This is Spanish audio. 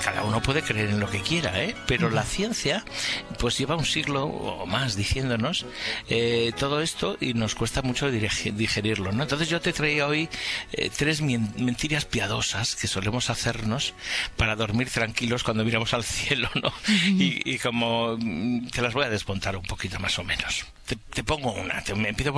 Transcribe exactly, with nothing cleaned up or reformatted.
cada uno puede creer en lo que quiera, ¿eh? Pero la ciencia pues lleva un siglo o más diciéndonos eh, todo esto y nos cuesta mucho digerirlo, ¿no? Entonces yo te traía hoy eh, tres mentiras piadosas que solemos hacernos para dormir tranquilos cuando miramos al cielo, ¿no? Y, y como te las voy a desmontar un poquito más o menos. Te, te pongo una, te, me empiezo por